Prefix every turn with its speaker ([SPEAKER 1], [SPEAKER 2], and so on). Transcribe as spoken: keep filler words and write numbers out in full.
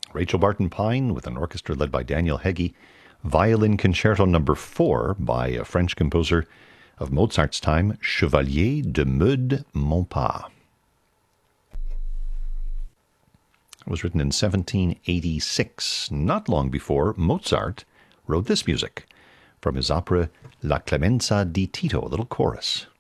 [SPEAKER 1] Rachel Barton Pine with an orchestra led by Daniel Heggie. Violin Concerto Number four by a French composer of Mozart's time, Chevalier de Meud Monpas. It was written in seventeen eighty-six, not long before Mozart wrote this music from his opera La Clemenza di Tito, a little chorus.